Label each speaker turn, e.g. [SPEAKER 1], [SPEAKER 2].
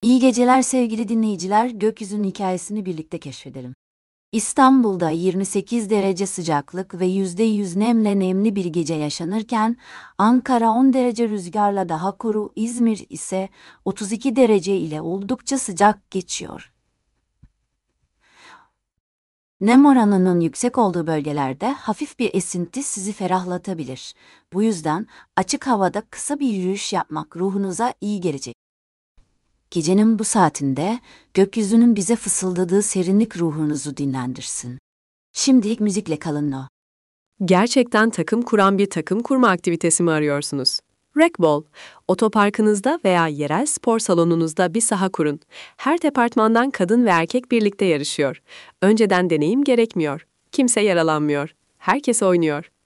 [SPEAKER 1] İyi geceler sevgili dinleyiciler, gökyüzünün hikayesini birlikte keşfedelim. İstanbul'da 28 derece sıcaklık ve %100 nemle nemli bir gece yaşanırken, Ankara 10 derece rüzgarla daha kuru, İzmir ise 32 derece ile oldukça sıcak geçiyor. Nem oranının yüksek olduğu bölgelerde hafif bir esinti sizi ferahlatabilir. Bu yüzden açık havada kısa bir yürüyüş yapmak ruhunuza iyi gelecek. Gecenin bu saatinde gökyüzünün bize fısıldadığı serinlik ruhunuzu dinlendirsin. Şimdilik müzikle kalın.
[SPEAKER 2] Gerçekten takım kuran bir takım kurma aktivitesi mi arıyorsunuz? Racquetball, otoparkınızda veya yerel spor salonunuzda bir saha kurun. Her departmandan kadın ve erkek birlikte yarışıyor. Önceden deneyim gerekmiyor. Kimse yaralanmıyor. Herkes oynuyor.